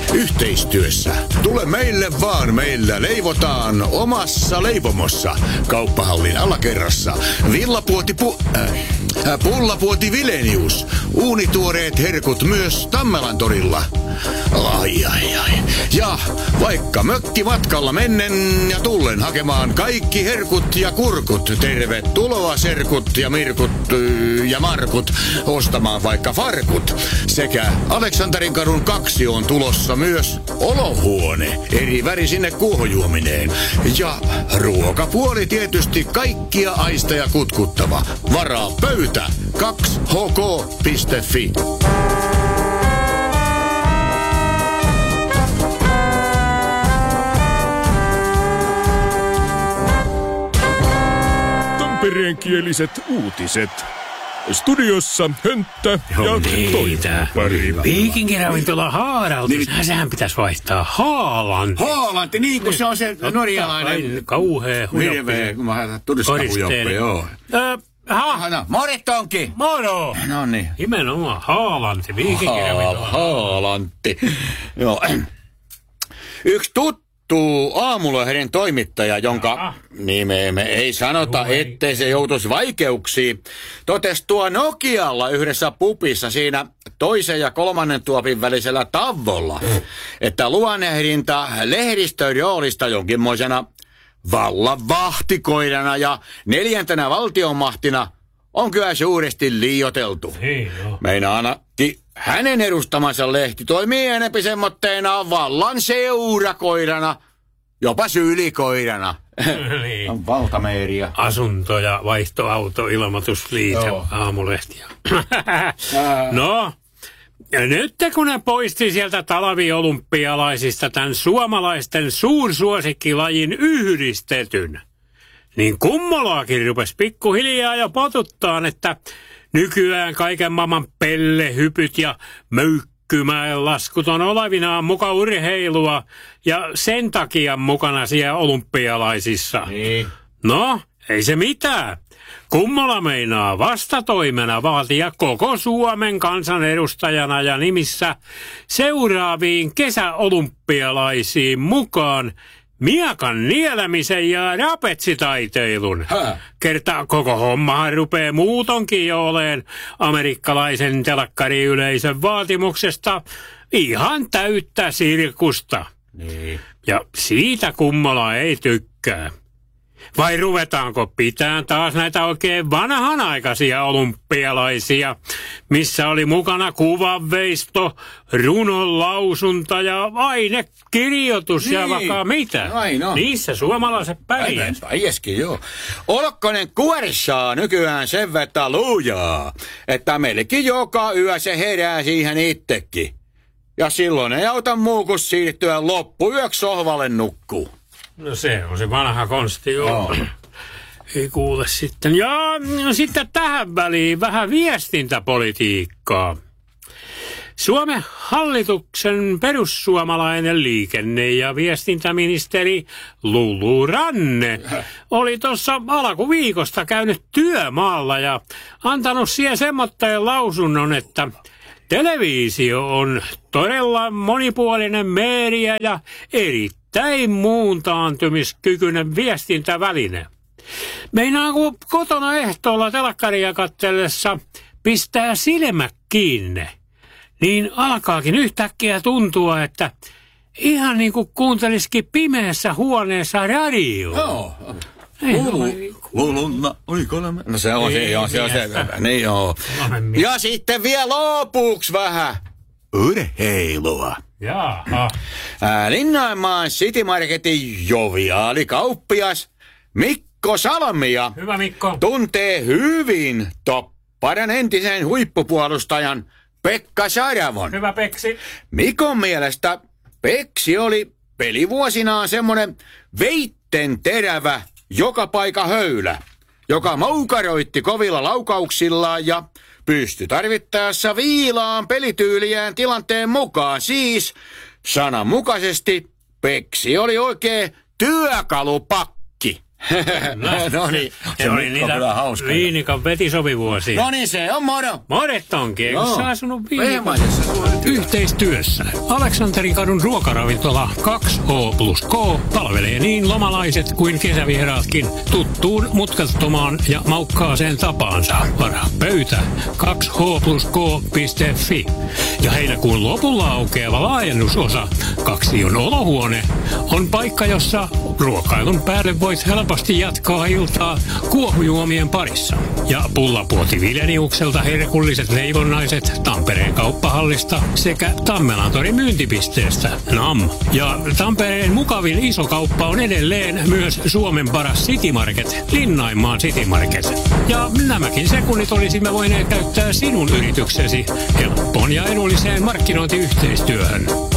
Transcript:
Yhteistyössä. Tule meille vaan, meillä leivotaan omassa leipomossa. Kauppahallin alakerrassa. Pullapuoti Vilenius. Uunituoreet herkut myös Tammelan torilla. Ai. Ja vaikka mökkimatkalla mennen ja tullen hakemaan kaikki herkut ja kurkut. Tervetuloa serkut ja mirkut ja markut ostamaan vaikka farkut. Sekä Aleksanterinkadun 2 on tulossa myös olohuone. Eri väri sinne kuohujuomineen. Ja ruokapuoli tietysti kaikkia aisteja kutkuttava. Varaa pöytä 2hk.fi. Tampereenkieliset uutiset. Studiossa Hönttä ja Toivopari. Viikinkiravintola Haaralti. Sehän pitäisi vaihtaa Haalanti. Haalanti, niin kuin se on se norjalainen. Kauhea hirveä, kun mä turistahujoppe, joo. Morettonki. Moro. No niin. Nimenomaan Haalanti, Viikinkiravintola. Haalanti. Joo. Yksi tuttu Aamulehden toimittaja, jonka nimeämme ei sanota, ettei se joutuisi vaikeuksiin, totesi tuo Nokialla yhdessä pupissa siinä 2. ja 3. tuopin välisellä tavolla, että luonnehdinta lehdistön roolista jonkinmoisena vallan vahtikoirana ja 4. valtionmahtina on kyllä suuresti liioiteltu. Meinaanakin hänen edustamansa lehti toimii enempi semmoitteena vallan seurakoirana, jopa sylikoirana. Niin. Valtameeria. Asunto- ja vaihtoauto-ilmoitusliite, Aamulehtiä. No, nyt kun ne poisti sieltä talviolympialaisista tämän suomalaisten suursuosikkilajin yhdistetyn, niin kummolaakin rupesi pikkuhiljaa jo potuttaan, että nykyään kaiken maailman pellehypyt ja möykkymäen laskut on olevinaan muka urheilua ja sen takia mukana siellä olympialaisissa. Niin. No, ei se mitään. Kummola meinaa vastatoimena vaatia koko Suomen kansanedustajana ja nimissä seuraaviin kesäolympialaisiin mukaan miekan nielemisen ja rapetsitaiteilun. Kertaa koko hommahan rupeaa muutonkin jo oleen amerikkalaisen telakkariyleisön vaatimuksesta ihan täyttä sirkusta. Niin. Ja siitä Kummola ei tykkää. Vai ruvetaanko pitään taas näitä oikein vanhanaikaisia olympialaisia, missä oli mukana kuvanveisto, runonlausunta ja ainekirjoitus niin. Ja vaikka mitä. No. Niissä suomalaiset pärjäs. Pärjäskin, joo. Olkkonen kuorissaa nykyään sen vettä lujaa, että meillekin joka yö se herää siihen itsekin. Ja silloin ei auta muu kuin siirtyä loppuyöksi sohvalle nukkuu. No se on se vanha konsti, joo. Ei kuule sitten. Ja sitten tähän väliin vähän viestintäpolitiikkaa. Suomen hallituksen perussuomalainen liikenne- ja viestintäministeri Lulu Ranne oli tuossa alkuviikosta käynyt työmaalla ja antanut siihen semmoitteen lausunnon, että televisio on todella monipuolinen media ja erittäin muuntaantumiskykyinen viestintäväline. Meinaa kun kotona ehtoolla telkkaria katsellessa pistää silmät kiinni, niin alkaakin yhtäkkiä tuntua, että ihan niin kuin kuuntelisikin pimeässä huoneessa radioa. Joo. Lulunna, oikolemme. No se on se, joo, se on se. Niin joo. Ja sitten vielä lopuksi vähän urheilua. Jaha. Linnanmaan City Marketin joviaali kauppias Mikko Salmia. Hyvä Mikko. Tuntee hyvin Topparan entisen huippupuolustajan Pekka Saravon. Hyvä Peksi. Mikon mielestä Peksi oli pelivuosinaan semmonen veitten terävä joka paikka höylä, joka moukaroitti kovilla laukauksillaan ja pystyi tarvittaessa viilaan pelityyliään tilanteen mukaan. Siis sananmukaisesti Peksi oli oikein työkalupakki. No niin, se oli niitä Viinikan vetisovivuosia. No niin, se on moro. Morettonkin, eikö sä asunut Viinikan? Yhteistyössä Aleksanterin kadun ruokaravintola 2H+K palvelee niin lomalaiset kuin kesävieraatkin tuttuun mutkattomaan ja maukkaaseen tapaansa. Varaa pöytä 2H+K.fi. Ja heinäkuun lopulla aukeava laajennusosa, Kaksion olohuone, on paikka, jossa ruokailun päälle voit helposti jatkaa iltaa kuohujuomien parissa. Ja Pullapuoti Vileniukselta herkulliset leivonnaiset Tampereen kauppahallista sekä Tammelantorin myyntipisteestä NAM. Ja Tampereen mukavin iso kauppa on edelleen myös Suomen paras City Market, Linnainmaan City Market. Ja nämäkin sekunnit olisimme voineet käyttää sinun yrityksesi helppoon ja edulliseen markkinointiyhteistyöhön.